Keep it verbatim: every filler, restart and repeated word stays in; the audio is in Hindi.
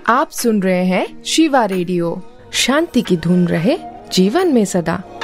आप सुन रहे हैं शिवा रेडियो। शांति की धुन रहे जीवन में सदा।